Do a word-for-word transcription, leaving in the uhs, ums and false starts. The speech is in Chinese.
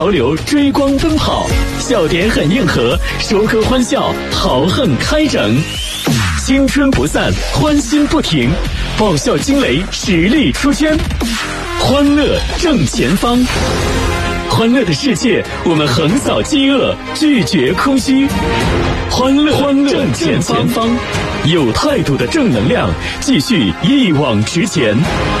潮流追光奔跑，笑点很硬核，收割欢笑，豪横开整，青春不散，欢欣不停，爆笑惊雷，实力出圈，欢乐正前方。欢乐的世界，我们横扫饥饿，拒绝空虚。欢乐欢乐正前方，有态度的正能量，继续一往直前。